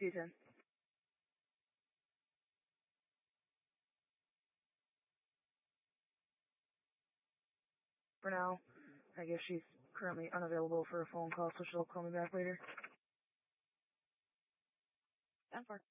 See you soon. For now, I guess she's currently unavailable for a phone call, so she'll call me back later. 10-4.